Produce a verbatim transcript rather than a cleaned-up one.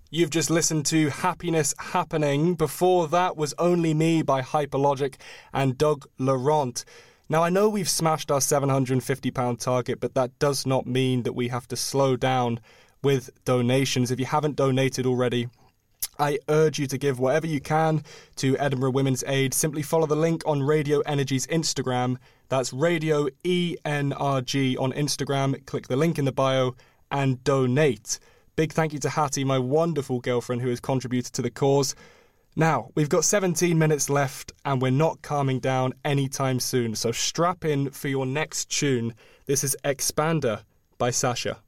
You've just listened to Happiness Happening. Before that was Only Me by Hyperlogic and Doug Laurent. Now, I know we've smashed our seven hundred fifty pounds target, but that does not mean that we have to slow down with donations. If you haven't donated already, I urge you to give whatever you can to Edinburgh Women's Aid. Simply follow the link on Radio Energy's Instagram. That's Radio E N R G on Instagram. Click the link in the bio and donate. Big thank you to Hattie, my wonderful girlfriend who has contributed to the cause. Now, we've got seventeen minutes left and we're not calming down anytime soon. So strap in for your next tune. This is Expander by Sasha.